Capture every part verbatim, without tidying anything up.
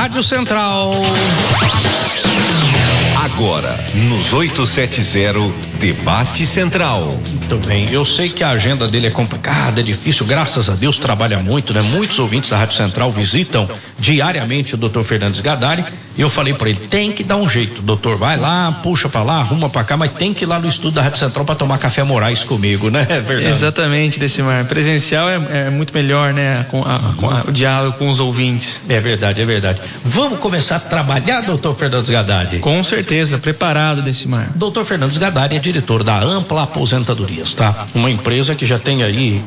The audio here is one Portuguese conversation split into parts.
Rádio Central. Agora, nos oitocentos e setenta, Debate Central. Muito bem, eu sei que a agenda dele é complicada, é difícil, graças a Deus trabalha muito, né? Muitos ouvintes da Rádio Central visitam diariamente o doutor Fernandes Gadari, e eu falei para ele, tem que dar um jeito, doutor, vai lá, puxa para lá, arruma para cá, mas tem que ir lá no estúdio da Rádio Central para tomar café Moraes comigo, né? É verdade. Exatamente, Decimar, presencial é, é muito melhor, né? Com, a, com a, o diálogo com os ouvintes. É verdade, é verdade. Vamos começar a trabalhar, doutor Fernandes Gadari? Com certeza, preparado, Decimar. doutor Fernandes Gadari é diretor da Ampla Aposentadorias, tá? Uma empresa que já tem aí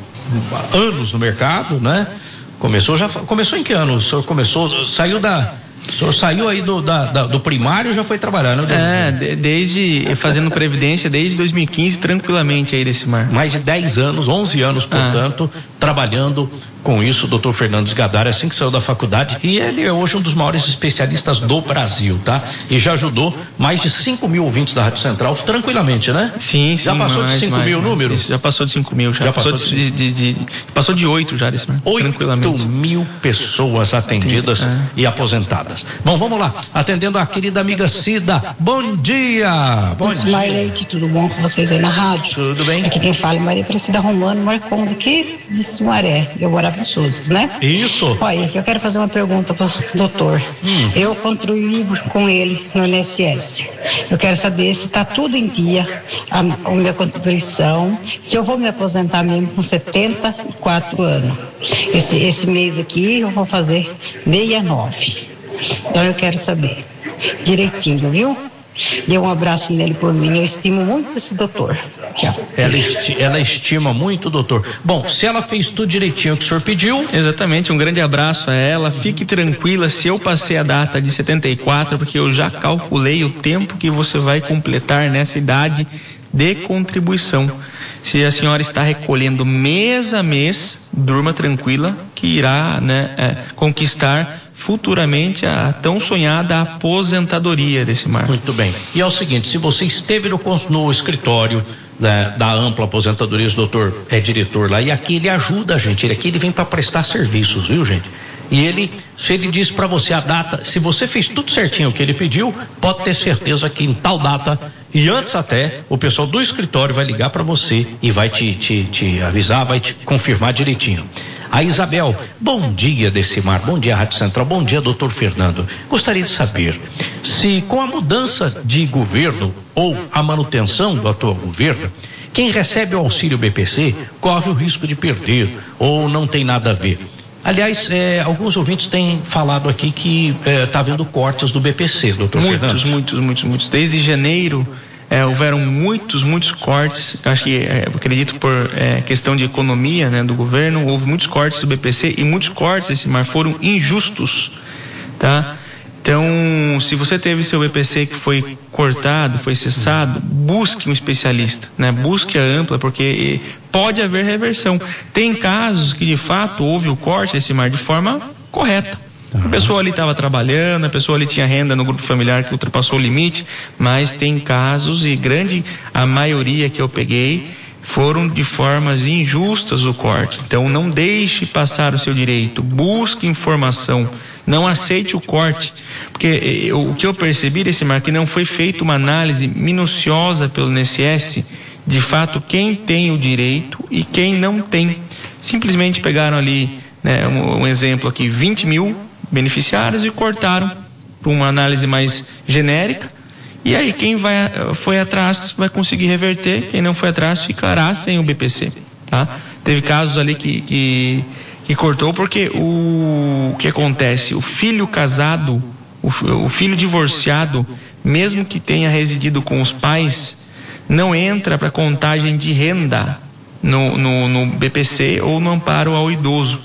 anos no mercado, né? Começou já, começou em que ano? O senhor começou, saiu da, o senhor saiu aí do, da, da, do primário e já foi trabalhar, né? É, de, desde, fazendo previdência desde dois mil e quinze, tranquilamente aí, Decimar. Mais de dez anos, onze anos, portanto, ah. trabalhando com isso, o doutor Fernandes Gadari, assim que saiu da faculdade, e ele é hoje um dos maiores especialistas do Brasil, tá? E já ajudou mais de cinco mil ouvintes da Rádio Central, tranquilamente, né? Sim, sim. Já passou mais, de cinco mil o número? Isso, já passou de cinco mil, já, já passou, passou de, de, de, de passou de oito já, Decimar. Oito mil pessoas atendidas é. e aposentadas. Bom, vamos lá, atendendo a querida amiga Cida, bom dia! Bom dia. Leite, tudo bom com vocês aí na rádio? Tudo bem. Aqui quem fala é Maria Aparecida Romano Marconde, aqui de Sumaré, eu morava em Souza, né? Isso. Olha, eu quero fazer uma pergunta para o doutor. Hum. Eu contribuí com ele no I N S S. Eu quero saber se está tudo em dia, a, a minha contribuição, se eu vou me aposentar mesmo com setenta e quatro anos. Esse, esse mês aqui eu vou fazer sessenta e nove. Então eu quero saber direitinho, viu? Dê um abraço nele por mim, eu estimo muito esse doutor. Tchau. Ela, esti, ela estima muito o doutor. Bom, se ela fez tudo direitinho que o senhor pediu. Exatamente, um grande abraço a ela. Fique tranquila, se eu passei a data de setenta e quatro, porque eu já calculei o tempo que você vai completar nessa idade de contribuição. Se a senhora está recolhendo mês a mês, durma tranquila que irá, né, é, conquistar futuramente a tão sonhada aposentadoria, Decimar. Muito bem. E é o seguinte, se você esteve no, no escritório da, da Ampla Aposentadorias, o doutor é diretor lá, e aqui ele ajuda a gente, ele aqui ele vem para prestar serviços, viu, gente? E ele, se ele diz para você a data, se você fez tudo certinho o que ele pediu, pode ter certeza que em tal data, e antes até, o pessoal do escritório vai ligar para você e vai te, te, te avisar, vai te confirmar direitinho. A Isabel, bom dia, Decimar, bom dia, Rádio Central, bom dia, doutor Fernando. Gostaria de saber se com a mudança de governo ou a manutenção do atual governo, quem recebe o auxílio B P C corre o risco de perder ou não tem nada a ver. Aliás, eh, alguns ouvintes têm falado aqui que está eh, havendo cortes do B P C, doutor Muitos, Fernando. muitos, muitos, muitos. Desde janeiro é, houveram muitos, muitos cortes. Acho que, é, acredito por é, questão de economia, né, do governo, houve muitos cortes do B P C e muitos cortes, esse mar foram injustos, tá? Então, se você teve seu B P C que foi cortado, foi cessado, busque um especialista, né? Busque a Ampla, porque pode haver reversão. Tem casos que de fato houve o corte desse mar de forma correta. A pessoa ali estava trabalhando, a pessoa ali tinha renda no grupo familiar que ultrapassou o limite, mas tem casos, e grande a maioria que eu peguei, foram de formas injustas o corte. Então não deixe passar o seu direito, busque informação, não aceite o corte, porque eu, o que eu percebi desse mar, que não foi feita uma análise minuciosa pelo I N S S, de fato quem tem o direito e quem não tem. Simplesmente pegaram ali, né, um, um exemplo aqui, vinte mil beneficiários e cortaram para uma análise mais genérica. E aí quem vai, foi atrás vai conseguir reverter, quem não foi atrás ficará sem o B P C, tá? Teve casos ali que, que, que cortou porque o, o que acontece, o filho casado, o, o filho divorciado, mesmo que tenha residido com os pais, não entra para contagem de renda no, no, no B P C ou no amparo ao idoso,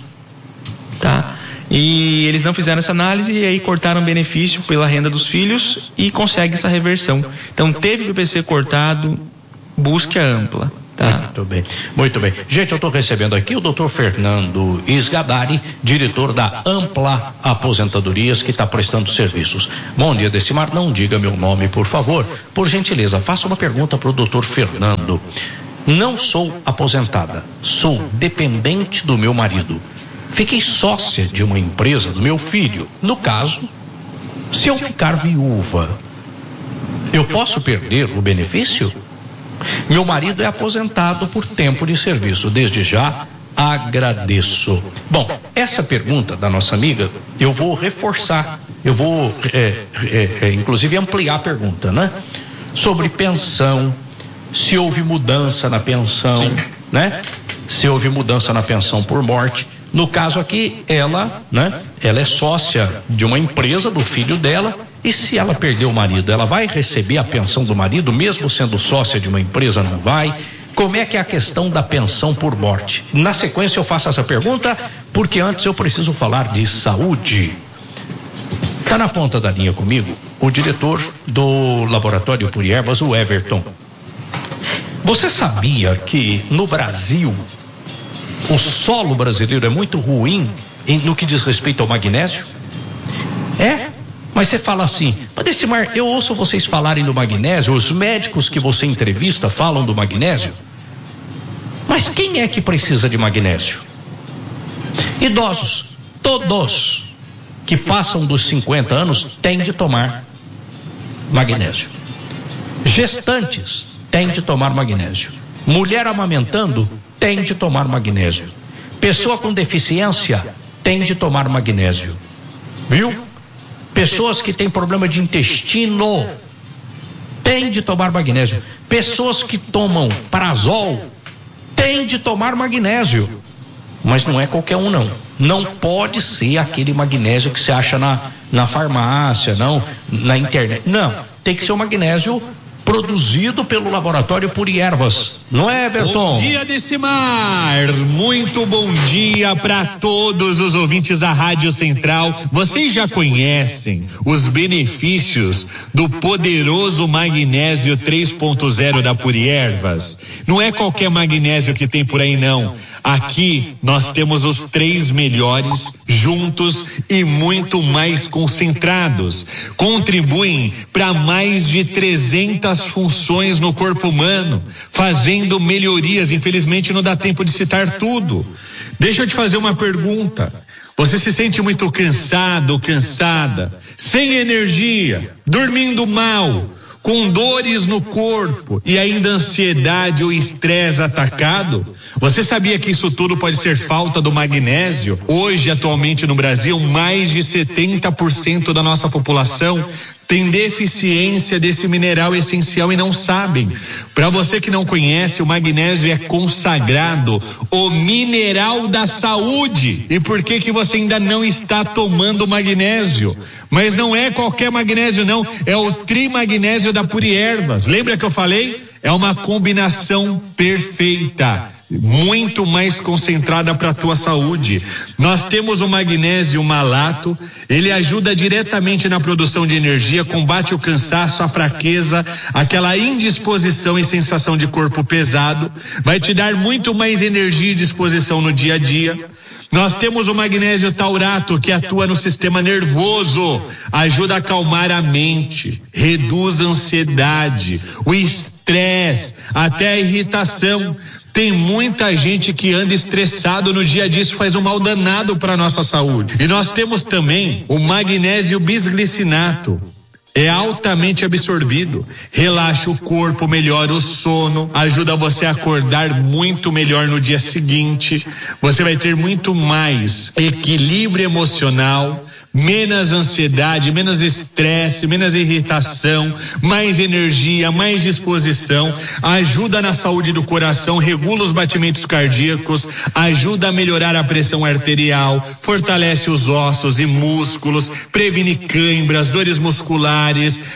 tá? E eles não fizeram essa análise e aí cortaram o benefício pela renda dos filhos e consegue essa reversão. Então teve o B P C cortado, busque a Ampla. Tá. Muito bem, muito bem. Gente, eu estou recebendo aqui o doutor Fernando Gadari, diretor da Ampla Aposentadorias, que está prestando serviços. Bom dia, Decimar, não diga meu nome, por favor. Por gentileza, faça uma pergunta para o doutor Fernando. Não sou aposentada, sou dependente do meu marido. Fiquei sócia de uma empresa do meu filho. No caso, Se eu ficar viúva, eu posso perder o benefício? Meu marido é aposentado por tempo de serviço. Desde já, agradeço. Bom, essa pergunta da nossa amiga, eu vou reforçar, eu vou, é, é, é, inclusive, ampliar a pergunta, né? Sobre pensão, se houve mudança na pensão, Sim. né? Se houve mudança na pensão por morte. No caso aqui, ela, né? Ela é sócia de uma empresa do filho dela, e se ela perder o marido, ela vai receber a pensão do marido, mesmo sendo sócia de uma empresa, não vai? Como é que é a questão da pensão por morte? Na sequência eu faço essa pergunta, porque antes eu preciso falar de saúde. Está na ponta da linha comigo o diretor do Laboratório Puriervas, o Everton. Você sabia que no Brasil o solo brasileiro é muito ruim em, no que diz respeito ao magnésio? É? Mas você fala assim, mas Decimar, eu ouço vocês falarem do magnésio, os médicos que você entrevista falam do magnésio. Mas quem é que precisa de magnésio? Idosos, todos que passam dos cinquenta anos têm de tomar magnésio. Gestantes têm de tomar magnésio. Mulher amamentando tem de tomar magnésio. Pessoa com deficiência tem de tomar magnésio. Viu? Pessoas que têm problema de intestino têm de tomar magnésio. Pessoas que tomam Prazol têm de tomar magnésio. Mas não é qualquer um, não. Não pode ser aquele magnésio que você acha na, na farmácia, não, na internet. Não, tem que ser o magnésio produzido pelo Laboratório Puriervas. Não é, Berton? Bom dia, Decimar. Muito bom dia para todos os ouvintes da Rádio Central. Vocês já conhecem os benefícios do poderoso magnésio três ponto zero da Puriervas? Não é qualquer magnésio que tem por aí, não. Aqui nós temos os três melhores juntos e muito mais concentrados. Contribuem para mais de trezentas funções no corpo humano, fazendo melhorias. Infelizmente não dá tempo de citar tudo. Deixa eu te fazer uma pergunta. Você se sente muito cansado, cansada, sem energia, dormindo mal, com dores no corpo e ainda ansiedade ou estresse atacado? Você sabia que isso tudo pode ser falta do magnésio? Hoje, atualmente no Brasil, mais de setenta por cento da nossa população tem deficiência desse mineral essencial e não sabem. Para você que não conhece, o magnésio é consagrado o mineral da saúde. E por que que você ainda não está tomando magnésio? Mas não é qualquer magnésio, não. É o trimagnésio da Puriervas. Lembra que eu falei? É uma combinação perfeita, muito mais concentrada para a tua saúde. Nós temos o magnésio malato, ele ajuda diretamente na produção de energia, combate o cansaço, a fraqueza, aquela indisposição e sensação de corpo pesado, vai te dar muito mais energia e disposição no dia a dia. Nós temos o magnésio taurato, que atua no sistema nervoso, ajuda a acalmar a mente, reduz a ansiedade, o estresse, até a irritação. Tem muita gente que anda estressado no dia a dia, isso faz um mal danado para a nossa saúde. E nós temos também o magnésio bisglicinato. É altamente absorvido, relaxa o corpo, melhora o sono, ajuda você a acordar muito melhor no dia seguinte. Você vai ter muito mais equilíbrio emocional, menos ansiedade, menos estresse, menos irritação, mais energia, mais disposição, ajuda na saúde do coração, regula os batimentos cardíacos, ajuda a melhorar a pressão arterial, fortalece os ossos e músculos, previne câimbras, dores musculares,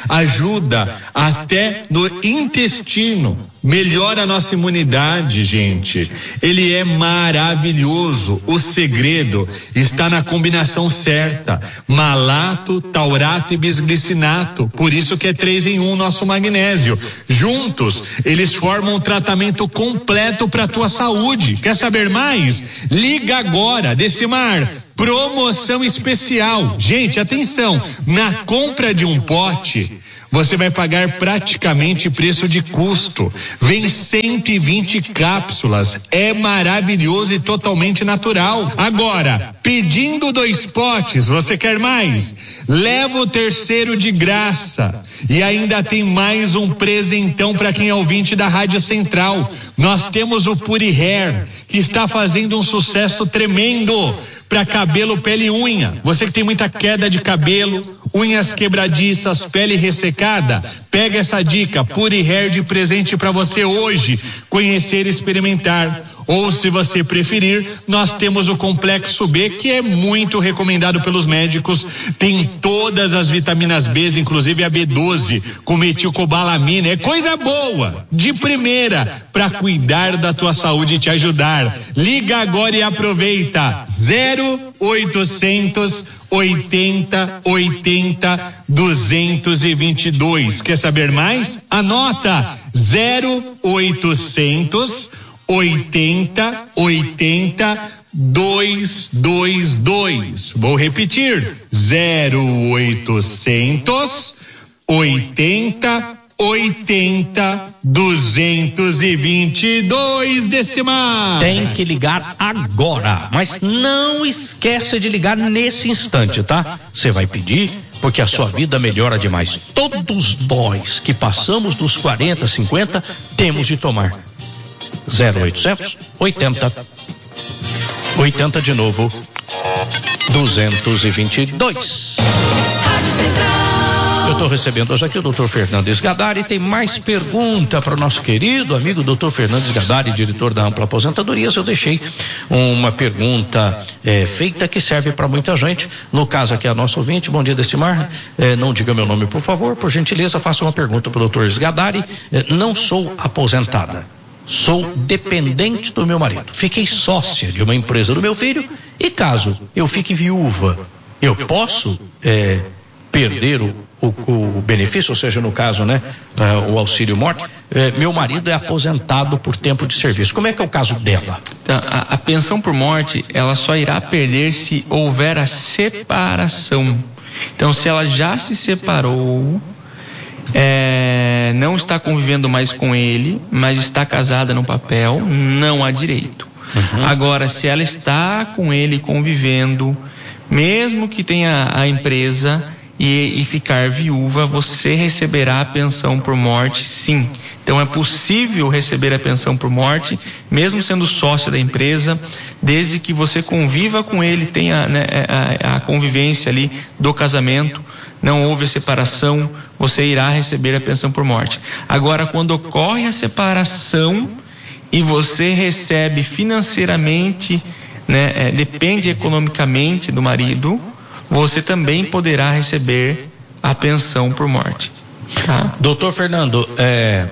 ajuda até no intestino, melhora a nossa imunidade, gente. Ele é maravilhoso. O segredo está na combinação certa: malato, taurato e bisglicinato. Por isso que é três em um nosso magnésio. Juntos, eles formam um tratamento completo para a tua saúde. Quer saber mais? Liga agora, Decimar. Promoção especial. Gente, atenção, na compra de um pote, você vai pagar praticamente preço de custo. Vem cento e vinte cápsulas, é maravilhoso e totalmente natural. Agora, pedindo dois potes, você quer mais? Leva o terceiro de graça. E ainda tem mais um presentão para quem é ouvinte da Rádio Central. Nós temos o Puri Hair, que está fazendo um sucesso tremendo para cabelo, pele e unha. Você que tem muita queda de cabelo, unhas quebradiças, pele ressecada, pega essa dica, Puri Hair de presente para você hoje, conhecer e experimentar. Ou, se você preferir, nós temos o Complexo B, que é muito recomendado pelos médicos. Tem todas as vitaminas B, inclusive a B doze, com metilcobalamina. É coisa boa, de primeira, para cuidar da tua saúde e te ajudar. Liga agora e aproveita. zero oitocentos oitenta oitenta duzentos e vinte e dois. Quer saber mais? Anota: zero oitocentos oitenta oitenta duzentos e vinte e dois. Vou repetir: zero oitocentos oitenta oitenta duzentos e vinte e dois, Decimar. Tem que ligar agora, mas não esqueça de ligar nesse instante, tá? Você vai pedir porque a sua vida melhora demais. Todos nós que passamos dos quarenta, cinquenta temos de tomar zero oitocentos oitenta oitenta de novo duzentos e vinte e dois. Eu estou recebendo hoje aqui o doutor Fernandes Gadari. Tem mais pergunta para o nosso querido amigo doutor Fernandes Gadari, diretor da Ampla Aposentadorias. Eu deixei uma pergunta é, feita que serve para muita gente. No caso aqui, a nossa ouvinte. Bom dia, Decimar. É, não diga meu nome, por favor. Por gentileza, faça uma pergunta para o doutor Gadari. É, não sou aposentada. Sou dependente do meu marido. Fiquei sócia de uma empresa do meu filho e caso eu fique viúva, eu posso é, perder o, o, o benefício, ou seja, no caso, né, uh, o auxílio morte. É, meu marido é aposentado por tempo de serviço. Como é que é o caso dela? Então, a, a pensão por morte, ela só irá perder se houver a separação. Então, se ela já se separou, É, não está convivendo mais com ele, mas está casada no papel, não há direito. Uhum. Agora, se ela está com ele convivendo, mesmo que tenha a empresa e, e ficar viúva, você receberá a pensão por morte, sim. Então é possível receber a pensão por morte, mesmo sendo sócio da empresa, desde que você conviva com ele, tenha, né, a, a convivência ali do casamento. Não houve a separação, você irá receber a pensão por morte. Agora, quando ocorre a separação e você recebe financeiramente, né, é, depende economicamente do marido, você também poderá receber a pensão por morte. Tá? Doutor Fernando, é,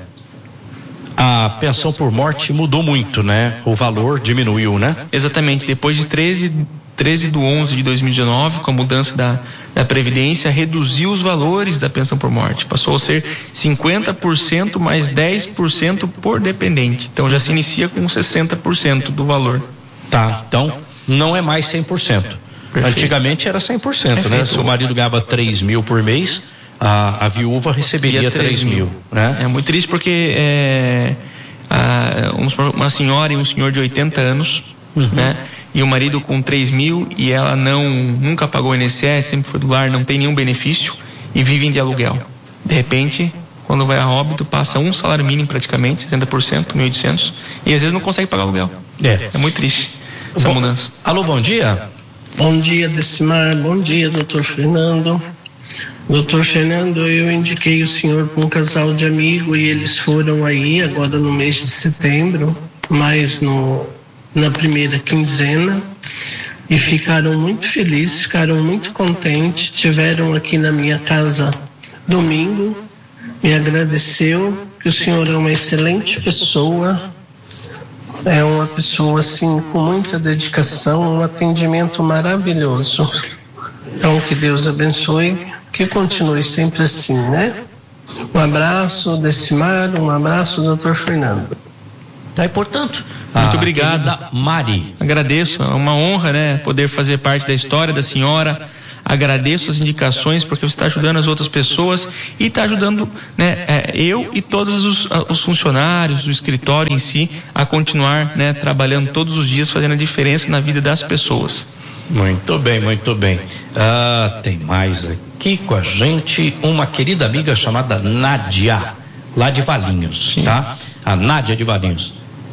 a pensão por morte mudou muito, né? O valor diminuiu, né? Exatamente, depois de treze de onze de dois mil e dezenove, com a mudança da, da Previdência, reduziu os valores da pensão por morte. Passou a ser cinquenta por cento mais dez por cento por dependente. Então já se inicia com sessenta por cento do valor. Tá, então não é mais cem por cento. Perfeito. Antigamente era cem por cento, Perfeito. Né? Se o marido ganhava três mil por mês, a, a viúva receberia três mil, né? É muito triste porque é, a, uma senhora e um senhor de oitenta anos, uhum. né? E o marido com três mil e ela não, nunca pagou o I N S S, sempre foi do lar, não tem nenhum benefício e vivem de aluguel. De repente, quando vai a óbito, passa um salário mínimo praticamente, setenta por cento, mil e oitocentos, e às vezes não consegue pagar aluguel. É, é muito triste essa bom, mudança. Alô, bom dia. Bom dia, Decimar. Bom dia, doutor Fernando. Doutor Fernando, eu indiquei o senhor para um casal de amigos e eles foram aí agora no mês de setembro, mas no, na primeira quinzena, e ficaram muito felizes, ficaram muito contentes. Tiveram aqui na minha casa domingo, me agradeceu, que o senhor é uma excelente pessoa, é uma pessoa assim com muita dedicação, um atendimento maravilhoso. Então que Deus abençoe, que continue sempre assim, né? Um abraço, Decimar, um abraço, doutor Fernando. Tá, e portanto, muito obrigado, Mari. Agradeço, é uma honra, né, poder fazer parte da história da senhora, agradeço as indicações, porque você está ajudando as outras pessoas e está ajudando, né, é, eu e todos os, os funcionários, o escritório em si, a continuar, né, trabalhando todos os dias, fazendo a diferença na vida das pessoas. Muito bem, muito bem. Ah, tem mais aqui com a gente uma querida amiga chamada Nádia, lá de Valinhos, Sim. tá? A Nádia de Valinhos.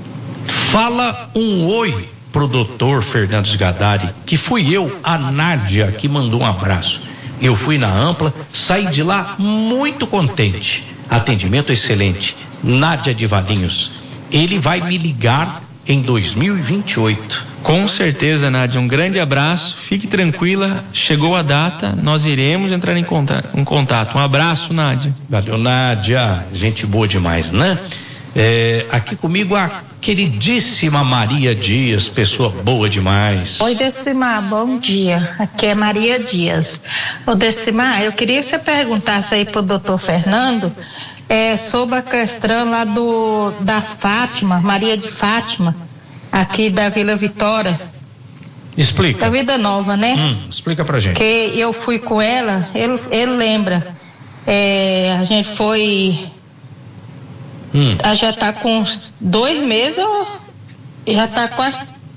Fala um oi pro doutor Fernandes Gadari, que fui eu, a Nádia, que mandou um abraço. Eu fui na Ampla, saí de lá muito contente. Atendimento excelente. Nádia de Valinhos. Ele vai me ligar em dois mil e vinte e oito. Com certeza, Nádia, um grande abraço, fique tranquila, chegou a data, nós iremos entrar em contato. Um, contato. um abraço, Nádia. Valeu, Nádia, gente boa demais, né? É, aqui comigo a queridíssima Maria Dias, pessoa boa demais. Oi, Decimar, bom dia. Aqui é Maria Dias. Ô, Decimar, eu queria que você perguntasse aí pro doutor Fernando é, sobre a questão lá do, da Fátima, Maria de Fátima, aqui da Vila Vitória. Explica. Da Vida Nova, né? Hum, explica pra gente. Que eu fui com ela, ele, ele lembra. É, a gente foi... Hum. Ela já está com uns dois meses, já está quase.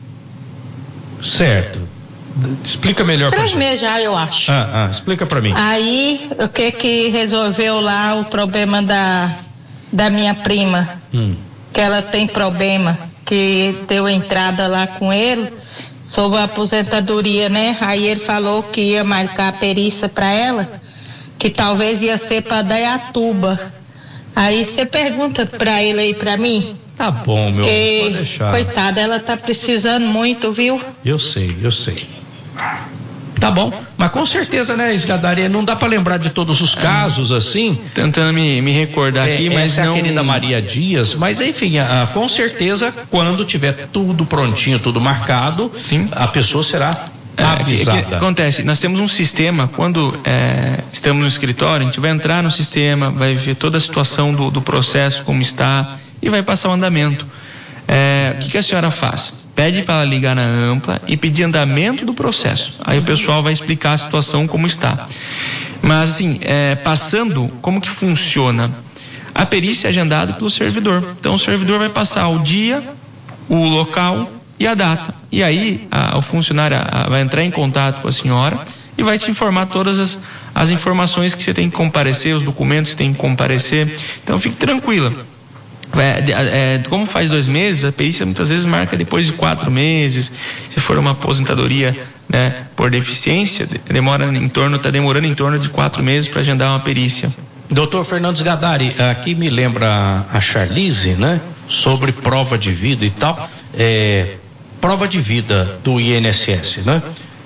Certo. Explica melhor. Três meses já, eu acho. Ah, ah, explica para mim. Aí, o que que resolveu lá o problema da, da minha prima? Hum. Que ela tem problema, que deu entrada lá com ele sobre a aposentadoria, né? Aí ele falou que ia marcar a perícia para ela, que talvez ia ser para Dayatuba. Aí você pergunta pra ele aí pra mim. Tá bom, meu amor, pode deixar. Coitada, ela tá precisando muito, viu? Eu sei, eu sei. Tá bom, mas com certeza, né, Esgadaria, não dá pra lembrar de todos os casos, é, assim. Tentando me, me recordar é, aqui, mas essa não... é a querida Maria Dias, mas enfim, a, com certeza, quando tiver tudo prontinho, tudo marcado, Sim. a pessoa será... É, que, que acontece, nós temos um sistema, quando é, estamos no escritório, a gente vai entrar no sistema, vai ver toda a situação do, do processo, como está, e vai passar o andamento. É, o que, que a senhora faz? Pede para ela ligar na Ampla e pedir andamento do processo. Aí o pessoal vai explicar a situação como está. Mas assim, é, passando, como que funciona? A perícia é agendada pelo servidor. Então o servidor vai passar o dia, o local e a data. E aí a, o funcionário a, vai entrar em contato com a senhora e vai te informar todas as, as informações que você tem que comparecer, os documentos que tem que comparecer. Então fique tranquila. É, é, como faz dois meses, a perícia muitas vezes marca depois de quatro meses. Se for uma aposentadoria, né, por deficiência, demora em torno, está demorando em torno de quatro meses para agendar uma perícia. doutor Fernandes Gadari, aqui me lembra a Charlize, né? Sobre prova de vida e tal. É, prova de vida do I N S S, né?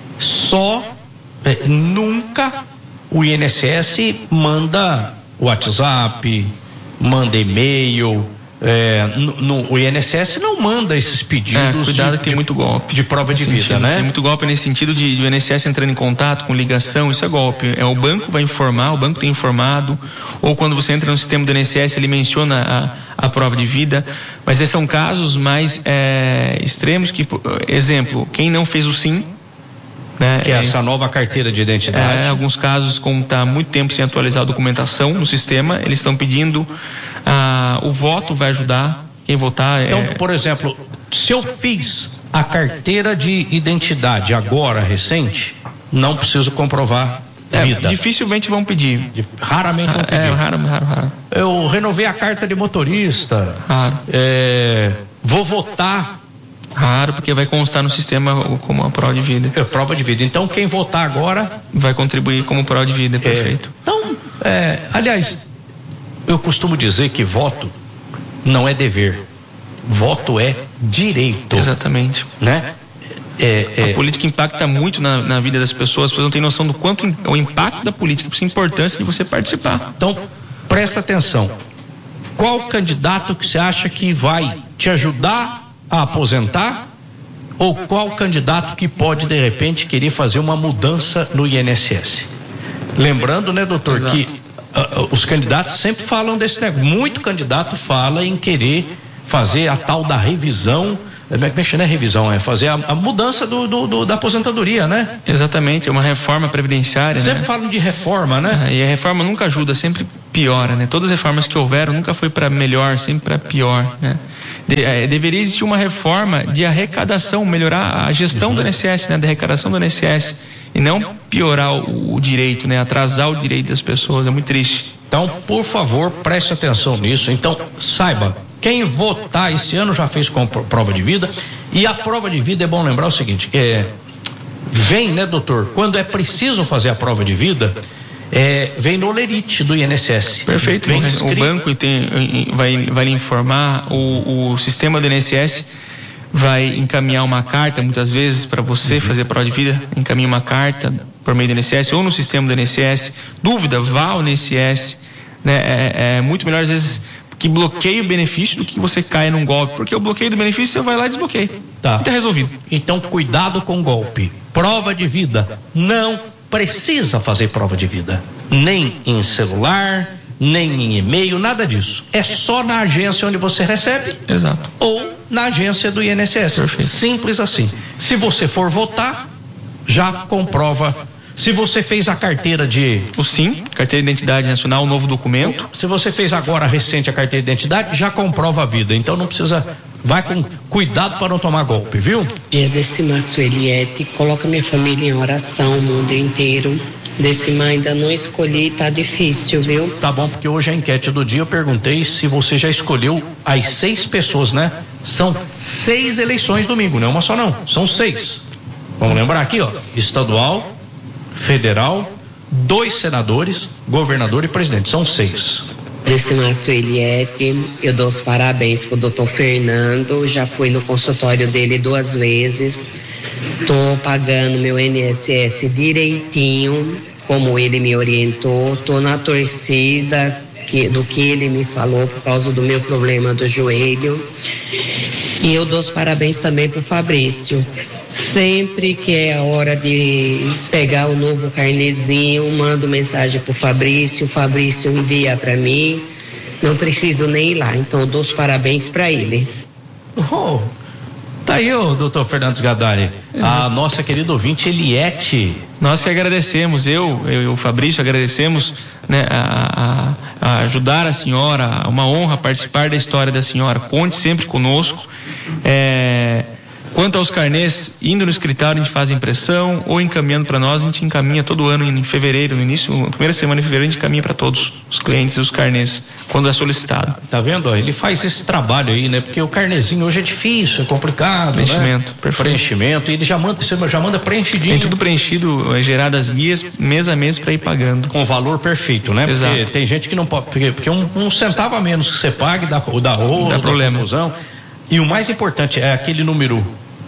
Só é, nunca o I N S S manda WhatsApp, manda e-mail. É, no, no, o I N S S não manda esses pedidos. É, cuidado, de, que tem muito golpe de prova de vida, sentido, né? Tem muito golpe nesse sentido de, de o I N S S entrando em contato com ligação, isso é golpe. É, o banco vai informar, o banco tem informado, ou quando você entra no sistema do I N S S ele menciona a, a prova de vida, mas esses são casos mais é, extremos, que, exemplo, quem não fez o SIM, né, que é essa nova carteira de identidade. É, alguns casos, como está há muito tempo sem atualizar a documentação no sistema, eles estão pedindo ah, o voto vai ajudar quem votar. Então, é... por exemplo, se eu fiz a carteira de identidade agora recente, não preciso comprovar vida. É, dificilmente vão pedir. Raramente vão pedir. É, raro, raro, raro. Eu renovei a carta de motorista. Raro. É, vou votar. Raro, porque vai constar no sistema como uma prova de vida. É, prova de vida. Então, quem votar agora... vai contribuir como prova de vida, perfeito. É, então, é, aliás, eu costumo dizer que voto não é dever. Voto é direito. Exatamente. Né? É, é... A política impacta muito na, na vida das pessoas. As pessoas não têm noção do quanto o impacto da política, por isso a importância de você participar. Então, presta atenção. Qual candidato que você acha que vai te ajudar a aposentar, ou qual candidato que pode de repente querer fazer uma mudança no I N S S? Lembrando, né, doutor, Exato. que uh, os candidatos sempre falam desse negócio. Muito candidato fala em querer fazer a tal da revisão Mexer na revisão, é fazer a, a mudança do, do, do, da aposentadoria, né? Exatamente, é uma reforma previdenciária, sempre né? falam de reforma, né? Ah, e a reforma nunca ajuda, sempre piora, né? Todas as reformas que houveram nunca foi para melhor, sempre para pior, né? De, é, deveria existir uma reforma de arrecadação, melhorar a gestão uhum. do I N S S, né? Da arrecadação do I N S S, e não piorar o, o direito, né? Atrasar o direito das pessoas, é muito triste. Então, por favor, preste atenção nisso. Então, saiba, quem votar esse ano já fez com prova de vida, e a prova de vida é bom lembrar o seguinte, é, vem, né, doutor, quando é preciso fazer a prova de vida, é, vem no lerite do I N S S. Perfeito, vem o banco tem, vai, vai lhe informar, o, o sistema do I N S S vai encaminhar uma carta, muitas vezes, para você fazer a prova de vida, encaminha uma carta por meio do I N S S ou no sistema do I N S S. Dúvida, vá ao I N S S, né? É, é muito melhor, às vezes, que bloqueie o benefício do que você caia num golpe, porque o bloqueio do benefício você vai lá e desbloqueia. Tá. E tá resolvido. Então, cuidado com o golpe. Prova de vida. Não precisa fazer prova de vida. Nem em celular, nem em e-mail, nada disso. É só na agência onde você recebe. Exato. Ou na agência do I N S S. Perfeito. Simples assim. Se você for votar, já comprova. Se você fez a carteira de... O SIM, Carteira de Identidade Nacional, o novo documento. Se você fez agora recente a carteira de identidade, já comprova a vida. Então não precisa... Vai com cuidado para não tomar golpe, viu? Dia Decimar Sueliette, coloca minha família em oração, o mundo inteiro. Decimar ainda não escolhi, tá difícil, viu? Tá bom, porque hoje a enquete do dia eu perguntei se você já escolheu as seis pessoas, né? São seis eleições domingo, não é uma só não, são seis. Vamos lembrar aqui, ó, estadual, federal, dois senadores, governador e presidente, são seis. Decimar Sueliette, eu dou os parabéns pro doutor Fernando, já fui no consultório dele duas vezes, tô pagando meu I N S S direitinho, como ele me orientou, tô na torcida que, do que ele me falou por causa do meu problema do joelho. E eu dou os parabéns também pro Fabrício. Sempre que é a hora de pegar o novo carnezinho, mando mensagem pro Fabrício, o Fabrício envia para mim, não preciso nem ir lá, então eu dou os parabéns para eles. Oh, tá aí o doutor Fernando Gadari, é. A nossa querida ouvinte Eliette. Nós que agradecemos, eu, eu e o Fabrício agradecemos, né, a, a, a ajudar a senhora, uma honra participar da história da senhora, conte sempre conosco. É... Quanto aos carnês, indo no escritório a gente faz impressão ou encaminhando para nós, a gente encaminha todo ano em fevereiro, no início, na primeira semana de fevereiro, a gente encaminha para todos os clientes os carnês, quando é solicitado. Tá vendo? Ele faz esse trabalho aí, né? Porque o carnezinho hoje é difícil, é complicado, preenchimento, né? Preenchimento, e ele já manda, você já manda preenchidinho. Tem tudo preenchido, é gerado as guias mês a mês para ir pagando. Com valor perfeito, né? Exato. Porque tem gente que não pode, porque, porque um, um centavo a menos que você pague dá, dá rolo, dá problema. Confusão. E o mais importante é aquele número.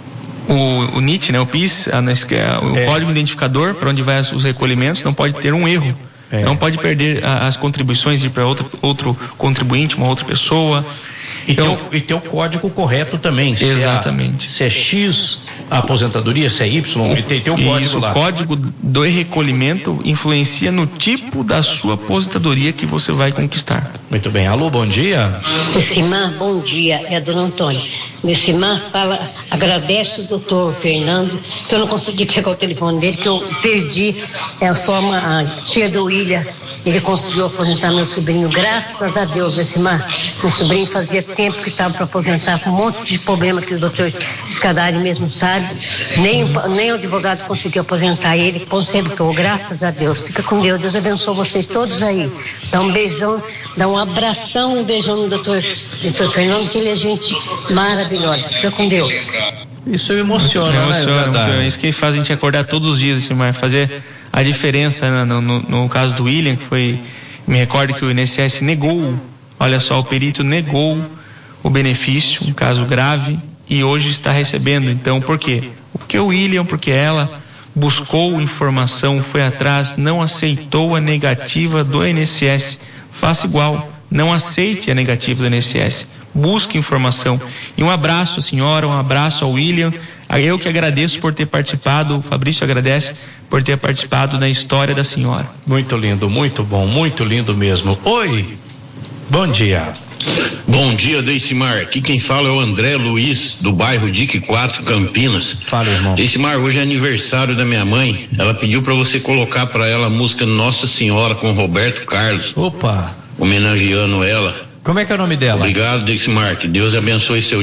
O, o N I T, né, o P I S, a, o é. código identificador para onde vai os recolhimentos, não pode ter um erro. É. Não pode perder a, as contribuições de ir para outro, outro contribuinte, uma outra pessoa. E, então, ter o, e ter o código correto também. Exatamente. Se é, se é X a aposentadoria, se é Y, e tem, tem o código isso, lá. O código do recolhimento influencia no tipo da sua aposentadoria que você vai conquistar. Muito bem. Alô, bom dia. Decimar, bom dia. É a dona Antônia. Decimar fala, agradece o doutor Fernando, que eu não consegui pegar o telefone dele, que eu perdi. É só uma a tia do William. Ele conseguiu aposentar meu sobrinho, graças a Deus, Decimar. Meu sobrinho fazia tempo que estava para aposentar, com um monte de problema que o doutor Scadari mesmo sabe. Nem, nem o advogado conseguiu aposentar ele, consentou, graças a Deus. Fica com Deus, Deus abençoe vocês todos aí. Dá um beijão, dá um abração, um beijão no doutor, doutor Fernando, que ele é gente maravilhosa. Fica com Deus. Isso emociona, me emociona, né? É isso que faz a gente acordar todos os dias, Decimar, fazer a diferença, né? no, no, no caso do William, que foi, me recordo que o I N S S negou, olha só, o perito negou o benefício, um caso grave, e hoje está recebendo. Então, por quê? Porque o William, porque ela buscou informação, foi atrás, não aceitou a negativa do I N S S. Faça igual, não aceite a negativa do I N S S. Busque informação. E um abraço à senhora, um abraço ao William. Eu que agradeço por ter participado, o Fabrício agradece por ter participado da história da senhora. Muito lindo, muito bom, muito lindo mesmo. Oi! Bom dia. Bom dia, Deicimar. Aqui quem fala é o André Luiz, do bairro Dique quatro, Campinas. Fala, irmão. Deicimar, hoje é aniversário da minha mãe. Ela pediu para você colocar para ela a música Nossa Senhora com Roberto Carlos. Opa! Homenageando ela. Como é que é o nome dela? Obrigado, Deicimar. Que Deus abençoe seu